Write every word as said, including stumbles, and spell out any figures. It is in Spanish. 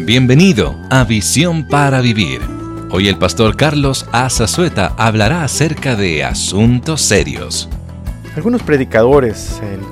Bienvenido a Visión para Vivir. Hoy el pastor Carlos Azazueta hablará acerca de asuntos serios. Algunos predicadores en